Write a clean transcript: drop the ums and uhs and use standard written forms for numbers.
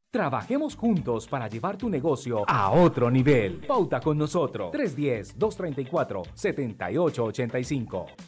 Trabajemos juntos para llevar tu negocio a otro nivel. Pauta con nosotros. 310-234-7885.